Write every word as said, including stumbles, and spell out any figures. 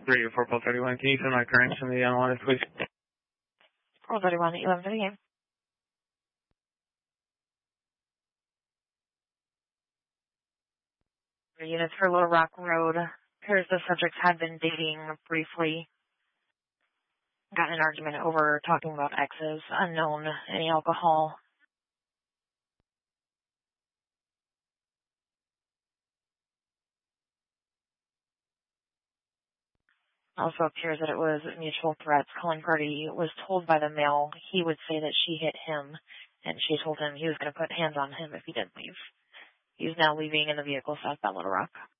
Radio four Paul thirty-one. Can you send my currents from the analytics, please? four thirty-one, eleven for the game. Units for Little Rock Road. Appears the subjects had been dating briefly. Got in an argument over talking about exes. Unknown. Any alcohol. Also appears that it was mutual threats. Calling party was told by the male he would say that she hit him, and she told him he was going to put hands on him if he didn't leave. He's now leaving in the vehicle south by Little Rock.